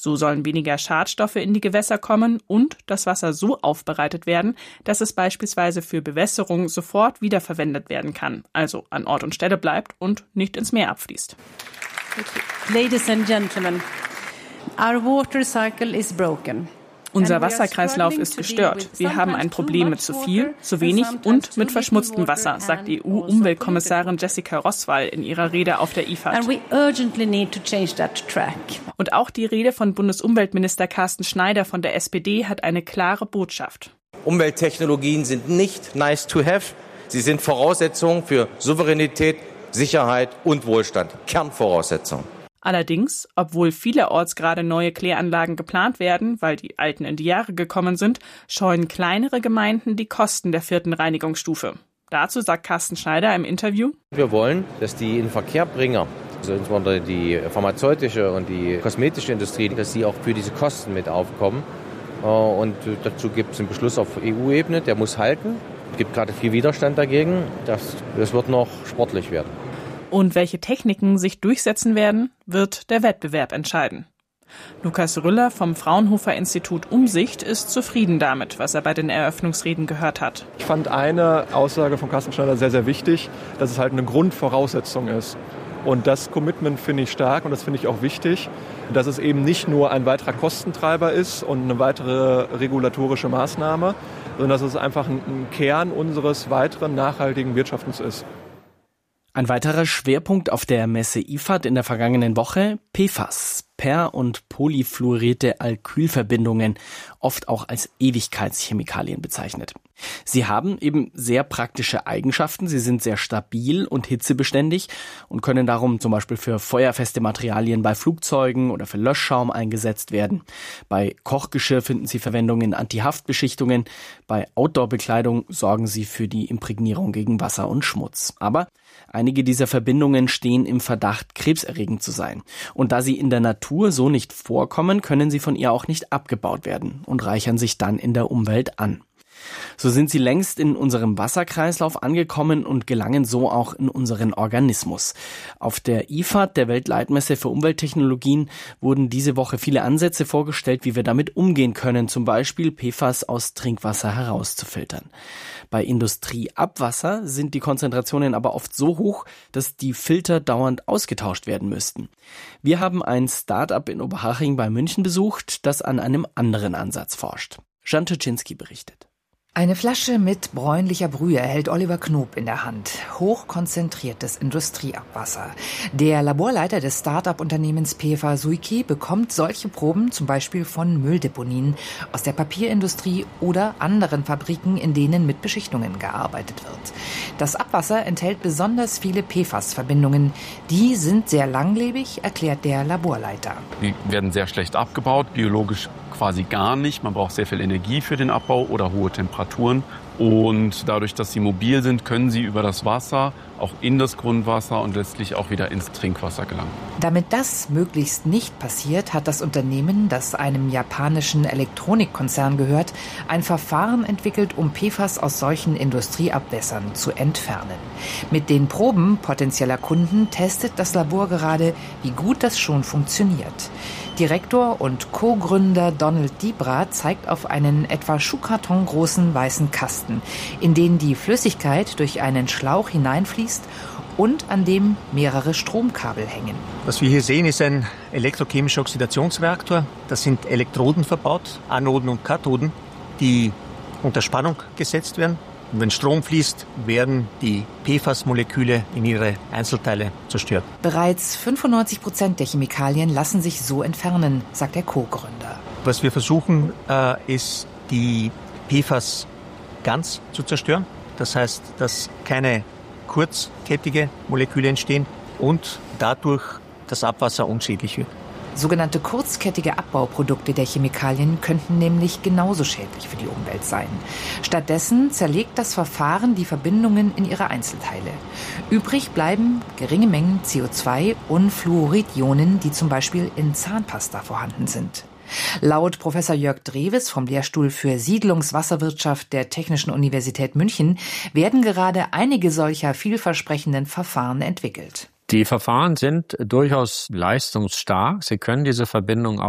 So sollen weniger Schadstoffe in die Gewässer kommen und das Wasser so aufbereitet werden, dass es beispielsweise für Bewässerung sofort wiederverwendet werden kann, also an Ort und Stelle bleibt und nicht ins Meer abfließt. Ladies and gentlemen, our water cycle is broken. Unser Wasserkreislauf ist gestört. Wir haben ein Problem mit zu viel, zu wenig und mit verschmutztem Wasser, sagt EU-Umweltkommissarin Jessica Roswall in ihrer Rede auf der IFAD. Und auch die Rede von Bundesumweltminister Carsten Schneider von der SPD hat eine klare Botschaft. Umwelttechnologien sind nicht nice to have. Sie sind Voraussetzungen für Souveränität, Sicherheit und Wohlstand. Kernvoraussetzungen. Allerdings, obwohl vielerorts gerade neue Kläranlagen geplant werden, weil die alten in die Jahre gekommen sind, scheuen kleinere Gemeinden die Kosten der 4. Reinigungsstufe. Dazu sagt Carsten Schneider im Interview: Wir wollen, dass die Inverkehrbringer, also insbesondere die pharmazeutische und die kosmetische Industrie, dass sie auch für diese Kosten mit aufkommen. Und dazu gibt es einen Beschluss auf EU-Ebene, der muss halten. Es gibt gerade viel Widerstand dagegen. Das wird noch sportlich werden. Und welche Techniken sich durchsetzen werden, wird der Wettbewerb entscheiden. Lukas Rüller vom Fraunhofer Institut Umsicht ist zufrieden damit, was er bei den Eröffnungsreden gehört hat. Ich fand eine Aussage von Carsten Schneider sehr, sehr wichtig, dass es halt eine Grundvoraussetzung ist. Und das Commitment finde ich stark und das finde ich auch wichtig, dass es eben nicht nur ein weiterer Kostentreiber ist und eine weitere regulatorische Maßnahme, sondern dass es einfach ein Kern unseres weiteren nachhaltigen Wirtschaftens ist. Ein weiterer Schwerpunkt auf der Messe IFAD in der vergangenen Woche: PFAS, per- und polyfluorierte Alkylverbindungen, oft auch als Ewigkeitschemikalien bezeichnet. Sie haben eben sehr praktische Eigenschaften, sie sind sehr stabil und hitzebeständig und können darum zum Beispiel für feuerfeste Materialien bei Flugzeugen oder für Löschschaum eingesetzt werden. Bei Kochgeschirr finden Sie Verwendung in Antihaftbeschichtungen, bei Outdoor-Bekleidung sorgen sie für die Imprägnierung gegen Wasser und Schmutz. Aber einige dieser Verbindungen stehen im Verdacht, krebserregend zu sein. Und da sie in der Natur so nicht vorkommen, können sie von ihr auch nicht abgebaut werden und reichern sich dann in der Umwelt an. So sind sie längst in unserem Wasserkreislauf angekommen und gelangen so auch in unseren Organismus. Auf der IFAD, der Weltleitmesse für Umwelttechnologien, wurden diese Woche viele Ansätze vorgestellt, wie wir damit umgehen können, zum Beispiel PFAS aus Trinkwasser herauszufiltern. Bei Industrieabwasser sind die Konzentrationen aber oft so hoch, dass die Filter dauernd ausgetauscht werden müssten. Wir haben ein Start-up in Oberhaching bei München besucht, das an einem anderen Ansatz forscht. Jan Tyczynski berichtet. Eine Flasche mit bräunlicher Brühe hält Oliver Knob in der Hand. Hochkonzentriertes Industrieabwasser. Der Laborleiter des Start-up-Unternehmens PFA Suiki bekommt solche Proben zum Beispiel von Mülldeponien aus der Papierindustrie oder anderen Fabriken, in denen mit Beschichtungen gearbeitet wird. Das Abwasser enthält besonders viele PFAS-Verbindungen. Die sind sehr langlebig, erklärt der Laborleiter. Die werden sehr schlecht abgebaut, biologisch quasi gar nicht. Man braucht sehr viel Energie für den Abbau oder hohe Temperaturen. Und dadurch, dass sie mobil sind, können sie über das Wasser auch in das Grundwasser und letztlich auch wieder ins Trinkwasser gelangen. Damit das möglichst nicht passiert, hat das Unternehmen, das einem japanischen Elektronikkonzern gehört, ein Verfahren entwickelt, um PFAS aus solchen Industrieabwässern zu entfernen. Mit den Proben potenzieller Kunden testet das Labor gerade, wie gut das schon funktioniert. Direktor und Co-Gründer Donald Dibra zeigt auf einen etwa Schuhkarton großen weißen Kasten, in den die Flüssigkeit durch einen Schlauch hineinfließt und an dem mehrere Stromkabel hängen. Was wir hier sehen, ist ein elektrochemischer Oxidationsreaktor. Da sind Elektroden verbaut, Anoden und Kathoden, die unter Spannung gesetzt werden. Und wenn Strom fließt, werden die PFAS-Moleküle in ihre Einzelteile zerstört. Bereits 95% der Chemikalien lassen sich so entfernen, sagt der Co-Gründer. Was wir versuchen, ist, die PFAS ganz zu zerstören. Das heißt, dass keine kurzkettige Moleküle entstehen und dadurch das Abwasser unschädlich wird. Sogenannte kurzkettige Abbauprodukte der Chemikalien könnten nämlich genauso schädlich für die Umwelt sein. Stattdessen zerlegt das Verfahren die Verbindungen in ihre Einzelteile. Übrig bleiben geringe Mengen CO2 und Fluoridionen, die zum Beispiel in Zahnpasta vorhanden sind. Laut Professor Jörg Drewes vom Lehrstuhl für Siedlungswasserwirtschaft der Technischen Universität München werden gerade einige solcher vielversprechenden Verfahren entwickelt. Die Verfahren sind durchaus leistungsstark. Sie können diese Verbindung